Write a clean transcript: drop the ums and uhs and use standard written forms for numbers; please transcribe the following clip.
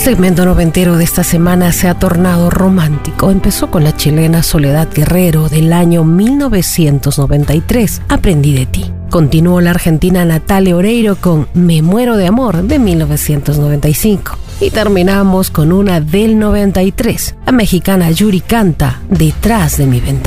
segmento noventero de esta semana se ha tornado romántico. Empezó con la chilena Soledad Guerrero del año 1993, Aprendí de ti. Continuó la argentina Natalia Oreiro con Me muero de amor de 1995. Y terminamos con una del 93, la mexicana Yuri Canta, Detrás de mi ventana.